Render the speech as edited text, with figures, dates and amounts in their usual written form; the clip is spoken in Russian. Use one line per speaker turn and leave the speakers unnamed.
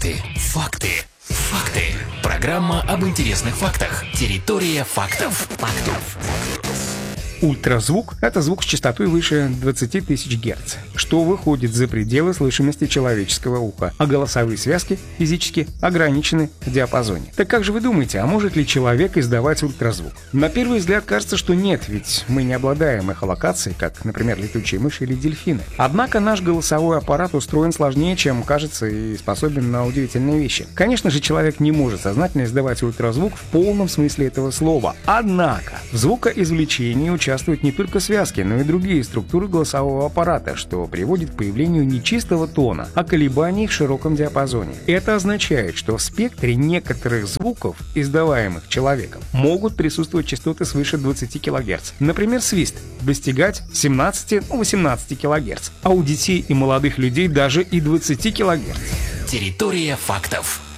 Факты. Факты. Факты. Программа об интересных фактах. Территория фактов.
Ультразвук – это звук с частотой выше 20 тысяч Гц, что выходит за пределы слышимости человеческого уха, а голосовые связки физически ограничены в диапазоне. Так как же вы думаете, а может ли человек издавать ультразвук? На первый взгляд кажется, что нет, ведь мы не обладаем эхолокацией, как, например, летучие мыши или дельфины. Однако наш голосовой аппарат устроен сложнее, чем кажется, и способен на удивительные вещи. Конечно же, человек не может сознательно издавать ультразвук в полном смысле этого слова. Однако в звукоизвлечении участвуют не только связки, но и другие структуры голосового аппарата, что приводит к появлению не чистого тона, а колебаний в широком диапазоне. Это означает, что в спектре некоторых звуков, издаваемых человеком, могут присутствовать частоты свыше 20 кГц. Например, свист достигать 17-18 кГц, а у детей и молодых людей даже и 20 кГц.
Территория фактов.